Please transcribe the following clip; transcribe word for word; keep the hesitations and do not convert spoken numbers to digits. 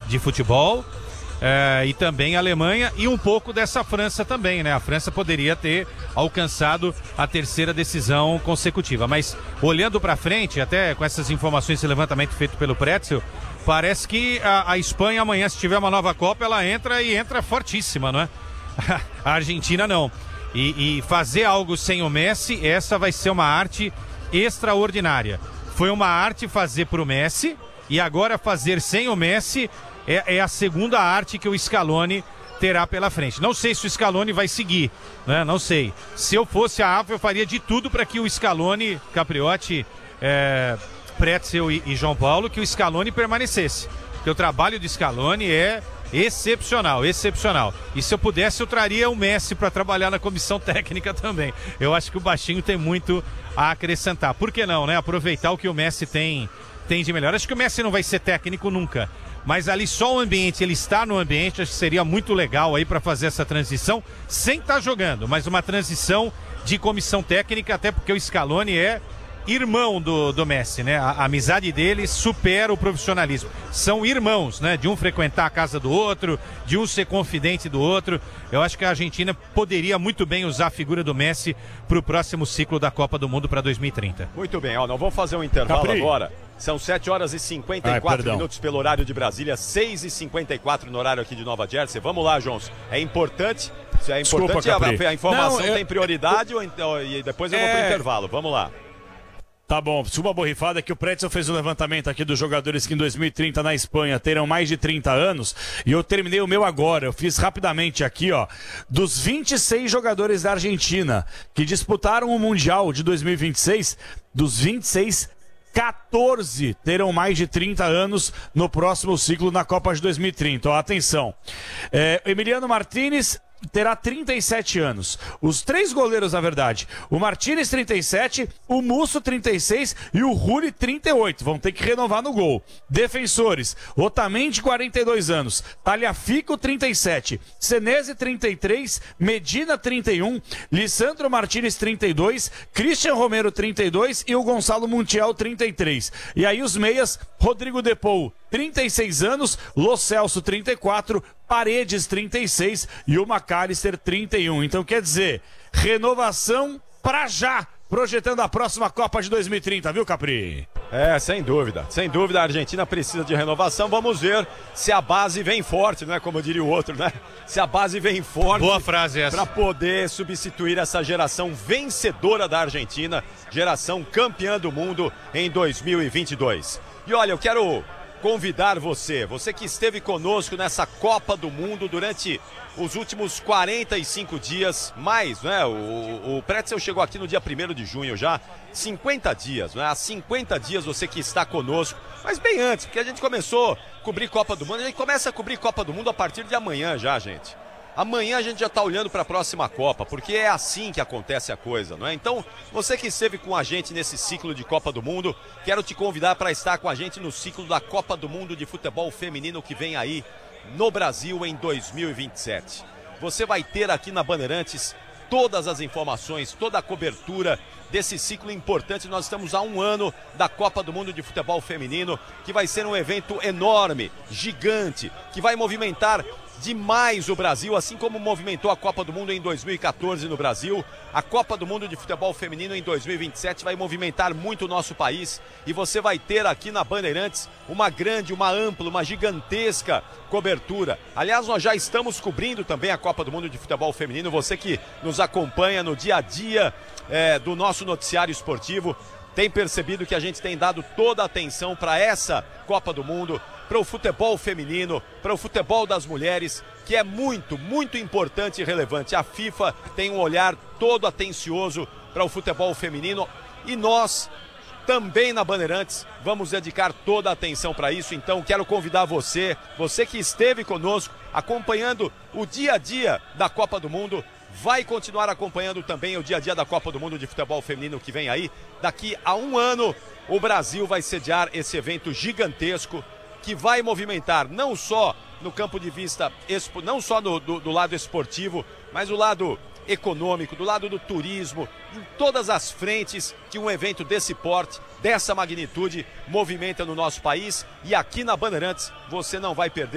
de futebol. É, e também a Alemanha e um pouco dessa França também, né? A França poderia ter alcançado a terceira decisão consecutiva, mas olhando para frente, até com essas informações, esse levantamento feito pelo Pretzel, parece que a, a Espanha amanhã, se tiver uma nova Copa, ela entra e entra fortíssima, não é? A Argentina não. E, e fazer algo sem o Messi, essa vai ser uma arte extraordinária. Foi uma arte fazer pro Messi e agora fazer sem o Messi É, é a segunda arte que o Scaloni terá pela frente. Não sei se o Scaloni vai seguir, né? Não sei. Se eu fosse a AFA, eu faria de tudo para que o Scaloni, Capriotti, é, Pretzel e, e João Paulo, que o Scaloni permanecesse. Porque o trabalho do Scaloni é excepcional, excepcional. E se eu pudesse, eu traria o Messi para trabalhar na comissão técnica também. Eu acho que o baixinho tem muito a acrescentar. Por que não, né? Aproveitar o que o Messi tem, tem de melhor. Acho que o Messi não vai ser técnico nunca. Mas ali só o ambiente, ele está no ambiente, acho que seria muito legal aí para fazer essa transição, sem estar jogando, mas uma transição de comissão técnica, até porque o Scaloni é irmão do, do Messi, né? A, a amizade dele supera o profissionalismo. São irmãos, né? De um frequentar a casa do outro, de um ser confidente do outro. Eu acho que a Argentina poderia muito bem usar a figura do Messi para o próximo ciclo da Copa do Mundo para dois mil e trinta. Muito bem, ó, nós vamos fazer um intervalo Capri. agora. São sete horas e cinquenta e quatro Ai, minutos pelo horário de Brasília, seis e cinquenta e quatro no horário aqui de Nova Jersey. Vamos lá, Jones. É importante, é importante Desculpa, a, a informação Não, eu... tem prioridade ou então, e depois eu vou É... pro intervalo. Vamos lá. Tá bom, uma borrifada que o Pretzel fez um levantamento aqui dos jogadores que em dois mil e trinta na Espanha terão mais de trinta anos, e eu terminei o meu agora, eu fiz rapidamente aqui, ó, dos vinte e seis jogadores da Argentina que disputaram o Mundial de dois mil e vinte e seis, dos vinte e seis, quatorze terão mais de trinta anos no próximo ciclo na Copa de dois mil e trinta. Ó, atenção, é, Emiliano Martínez terá trinta e sete anos. Os três goleiros, na verdade. O Martínez, trinta e sete, o Musso, trinta e seis e o Rulli, trinta e oito. Vão ter que renovar no gol. Defensores, Otamendi, quarenta e dois anos. Tagliafico, trinta e sete. Senesi, trinta e três. Medina, trinta e um. Lisandro Martínez, trinta e dois. Christian Romero, trinta e dois. E o Gonçalo Montiel, trinta e três. E aí os meias, Rodrigo De Paul, trinta e seis anos. Lo Celso, trinta e quatro. Paredes, trinta e seis, e o McAllister, trinta e um. Então, quer dizer, renovação pra já, projetando a próxima Copa de dois mil e trinta, viu, Capri? É, sem dúvida, sem dúvida a Argentina precisa de renovação. Vamos ver se a base vem forte, não é como diria o outro, né? Se a base vem forte. Boa frase essa. Para poder substituir essa geração vencedora da Argentina, geração campeã do mundo em dois mil e vinte e dois. E olha, eu quero convidar você, você que esteve conosco nessa Copa do Mundo durante os últimos quarenta e cinco dias, mais, né? O, o Pretzel chegou aqui no dia primeiro de junho já, cinquenta dias, né? Há cinquenta dias você que está conosco, mas bem antes, porque a gente começou a cobrir Copa do Mundo, a gente começa a cobrir Copa do Mundo a partir de amanhã já, gente. Amanhã a gente já está olhando para a próxima Copa, porque é assim que acontece a coisa, não é? Então, você que esteve com a gente nesse ciclo de Copa do Mundo, quero te convidar para estar com a gente no ciclo da Copa do Mundo de Futebol Feminino que vem aí no Brasil em dois mil e vinte e sete. Você vai ter aqui na Bandeirantes todas as informações, toda a cobertura desse ciclo importante. Nós estamos há um ano da Copa do Mundo de Futebol Feminino, que vai ser um evento enorme, gigante, que vai movimentar demais o Brasil, assim como movimentou a Copa do Mundo em dois mil e quatorze no Brasil. A Copa do Mundo de Futebol Feminino em dois mil e vinte e sete vai movimentar muito o nosso país, e você vai ter aqui na Bandeirantes uma grande, uma ampla, uma gigantesca cobertura. Aliás, nós já estamos cobrindo também a Copa do Mundo de Futebol Feminino. Você que nos acompanha no dia a dia é, do nosso noticiário esportivo tem percebido que a gente tem dado toda a atenção para essa Copa do Mundo, para o futebol feminino, para o futebol das mulheres, que é muito, muito importante e relevante. A FIFA tem um olhar todo atencioso para o futebol feminino, e nós também na Bandeirantes vamos dedicar toda a atenção para isso. Então quero convidar você, você que esteve conosco acompanhando o dia a dia da Copa do Mundo, vai continuar acompanhando também o dia a dia da Copa do Mundo de Futebol Feminino que vem aí. Daqui a um ano o Brasil vai sediar esse evento gigantesco, que vai movimentar não só no campo de vista, não só no, do, do lado esportivo, mas o lado econômico, do lado do turismo, em todas as frentes que um evento desse porte, dessa magnitude, movimenta no nosso país. E aqui na Bandeirantes você não vai perder